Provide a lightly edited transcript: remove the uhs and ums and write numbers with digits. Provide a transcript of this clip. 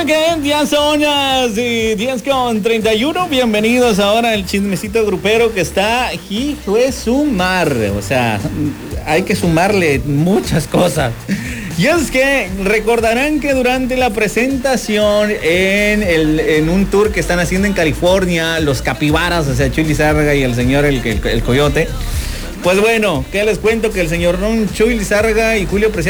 Ok, ya son las 10:31. Bienvenidos ahora al chismecito grupero que está, hijo de sumar. O sea, hay que sumarle muchas cosas. Y es que recordarán que durante la presentación en un tour que están haciendo en California, los capibaras, o sea, Chuy Lizárraga y el señor el Coyote. Pues bueno, ¿qué les cuento? Que el señor Chuy Lizárraga y Julio Preciado